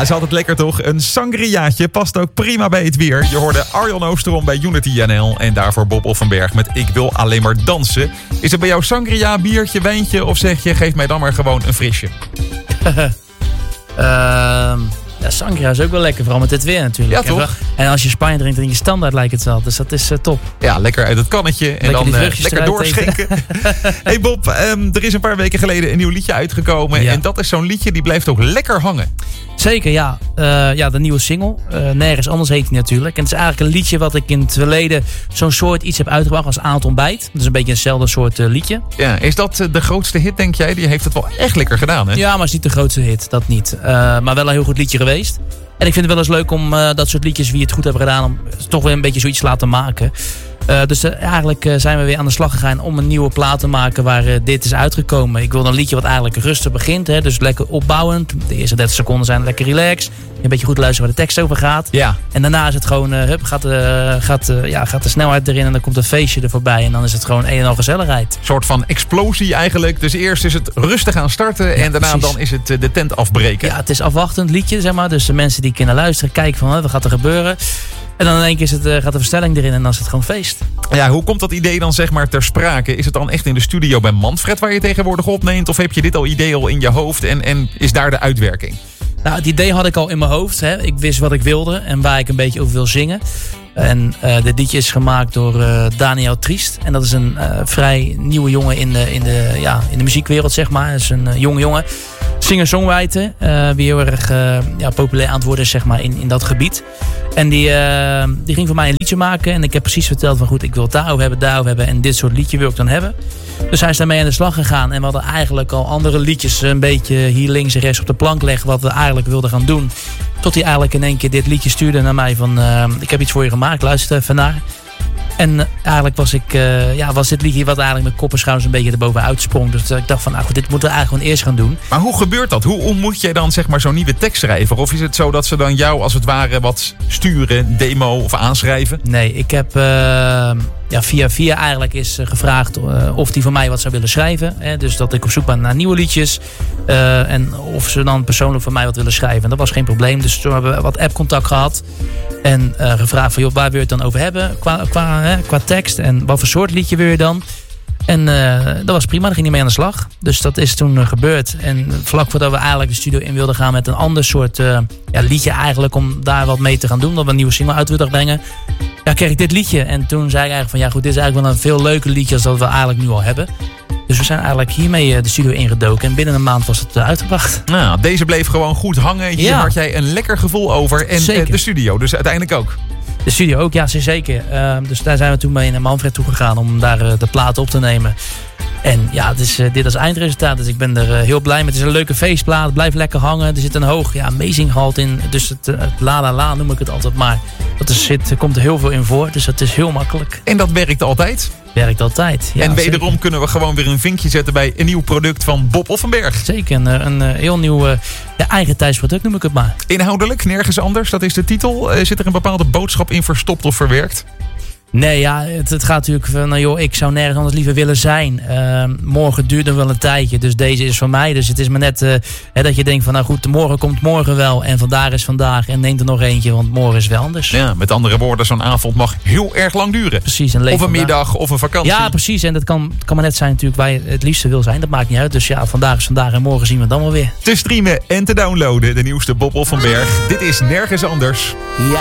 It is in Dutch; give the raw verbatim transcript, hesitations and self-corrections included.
is altijd lekker toch? Een sangriaatje past ook prima bij het weer. Je hoorde Arjan Oosterom bij Unity N L en daarvoor Bob Offenberg met Ik wil alleen maar dansen. Is het bij jou sangria, biertje, wijntje of zeg je geef mij dan maar gewoon een frisje? uh, ja, sangria is ook wel lekker, vooral met dit weer natuurlijk. Ja, toch? En als je Spanje drinkt, drink je standaard lijkt het wel. Dus dat is uh, top. Ja, lekker uit het kannetje en lekker dan uh, lekker doorschenken. Hey Bob, um, er is een paar weken geleden een nieuw liedje uitgekomen. Ja. En dat is zo'n liedje die blijft ook lekker hangen. Zeker, ja. Uh, ja, de nieuwe single. Uh, Nergens anders heet die natuurlijk. En het is eigenlijk een liedje wat ik in het verleden zo'n soort iets heb uitgebracht als Aan het ontbijt. Dat is een beetje eenzelfde soort uh, liedje. Ja, is dat uh, de grootste hit, denk jij? Die heeft het wel echt lekker gedaan, hè? Ja, maar het is niet de grootste hit. Dat niet. Uh, maar wel een heel goed liedje geweest. En ik vind het wel eens leuk om uh, dat soort liedjes, wie het goed hebben gedaan, om toch weer een beetje zoiets te laten maken. Uh, dus uh, eigenlijk uh, zijn we weer aan de slag gegaan om een nieuwe plaat te maken waar uh, dit is uitgekomen. Ik wil een liedje wat eigenlijk rustig begint. Hè, dus lekker opbouwend. De eerste dertig seconden zijn lekker relaxed. Een beetje goed luisteren waar de tekst over gaat. Ja. En daarna is het gewoon, uh, hup, gaat, uh, gaat, uh, ja, gaat de snelheid erin en dan komt een feestje er voorbij. En dan is het gewoon een en al gezelligheid. Een soort van explosie eigenlijk. Dus eerst is het rustig aan starten ja, en daarna precies. Dan is het uh, de tent afbreken. Ja, het is afwachtend liedje, zeg maar. Dus de mensen die kunnen luisteren, kijken van, wat gaat er gebeuren? En dan in één keer is het, uh, gaat de verstelling erin en dan is het gewoon feest. Ja, hoe komt dat idee dan zeg maar ter sprake? Is het dan echt in de studio bij Manfred waar je tegenwoordig opneemt? Of heb je dit al idee al in je hoofd en, en is daar de uitwerking? Nou, het idee had ik al in mijn hoofd. Hè. Ik wist wat ik wilde en waar ik een beetje over wil zingen. En uh, dit liedje is gemaakt door uh, Daniel Triest. En dat is een uh, vrij nieuwe jongen in de, in, de, ja, in de muziekwereld, zeg maar. Dat is een uh, jonge jongen. Singer-songwriter. Uh, die heel erg uh, ja, populair aan het worden is, zeg maar, in, in dat gebied. En die, uh, die ging voor mij een liedje maken. En ik heb precies verteld van goed, ik wil het daarover hebben, daarover hebben. En dit soort liedje wil ik dan hebben. Dus hij is daarmee aan de slag gegaan. En we hadden eigenlijk al andere liedjes een beetje hier links en rechts op de plank leggen. Wat we eigenlijk wilden gaan doen. Tot hij eigenlijk in één keer dit liedje stuurde naar mij van uh, ik heb iets voor je gemaakt, luister even naar. En uh, eigenlijk was, ik, uh, ja, was dit liedje wat eigenlijk met kop en schouders een beetje erbovenuit sprong. Dus uh, ik dacht van nou goed, dit moeten we eigenlijk gewoon eerst gaan doen. Maar hoe gebeurt dat? Hoe ontmoet jij dan zeg maar zo'n nieuwe tekstschrijver? Of is het zo dat ze dan jou als het ware wat sturen, demo of aanschrijven? Nee, ik heb uh, ja, via via eigenlijk is uh, gevraagd uh, of die voor mij wat zou willen schrijven. Hè? Dus dat ik op zoek ben naar nieuwe liedjes. Uh, en of ze dan persoonlijk voor mij wat willen schrijven. En dat was geen probleem. Dus toen hebben we wat app-contact gehad. En uh, gevraagd van joh, waar wil je het dan over hebben qua, qua, hè, qua tekst. En wat voor soort liedje wil je dan? En uh, dat was prima, daar ging hij mee aan de slag. Dus dat is toen uh, gebeurd. En vlak voordat we eigenlijk de studio in wilden gaan met een ander soort uh, ja, liedje eigenlijk. Om daar wat mee te gaan doen. Dat we een nieuwe single uit wilden brengen. Ja, kreeg ik dit liedje. En toen zei ik eigenlijk van ja goed, dit is eigenlijk wel een veel leuker liedje als dat we eigenlijk nu al hebben. Dus we zijn eigenlijk hiermee de studio ingedoken. En binnen een maand was het uitgebracht. Nou, deze bleef gewoon goed hangen. Hier ja. had jij een lekker gevoel over. En Zeker. de studio dus uiteindelijk ook. De studio ook, ja zeker. Uh, dus daar zijn we toen mee naar Manfred toe gegaan om daar uh, de plaat op te nemen. En ja, het is, uh, dit als eindresultaat. Dus ik ben er uh, heel blij mee. Het is een leuke feestplaat. Het blijft lekker hangen. Er zit een hoog ja, amazing gehalte in. Dus het, uh, het la la la noem ik het altijd maar. Dat er zit, er komt er heel veel in voor. Dus het is heel makkelijk. En dat werkt altijd? Werkt altijd, ja. En wederom zeker. kunnen we gewoon weer een vinkje zetten bij een nieuw product van Bob Offenberg. Zeker, een, een, een heel nieuw uh, ja, eigen tijdsproduct noem ik het maar. Inhoudelijk, nergens anders, dat is de titel. Uh, zit er een bepaalde boodschap in verstopt of verwerkt? Nee, ja, het, het gaat natuurlijk van, nou joh, ik zou nergens anders liever willen zijn. Uh, morgen duurt nog wel een tijdje, dus deze is voor mij. Dus het is maar net uh, hè, dat je denkt van, nou goed, morgen komt morgen wel. En vandaag is vandaag en neem er nog eentje, want morgen is wel anders. Ja, met andere woorden, zo'n avond mag heel erg lang duren. Precies. En of een vandaag. middag, of een vakantie. Ja, precies. En dat kan, kan maar net zijn natuurlijk waar je het liefste wil zijn. Dat maakt niet uit. Dus ja, vandaag is vandaag en morgen zien we het dan wel weer. Te streamen en te downloaden, de nieuwste Bob Offenberg. Dit is nergens anders. Ja.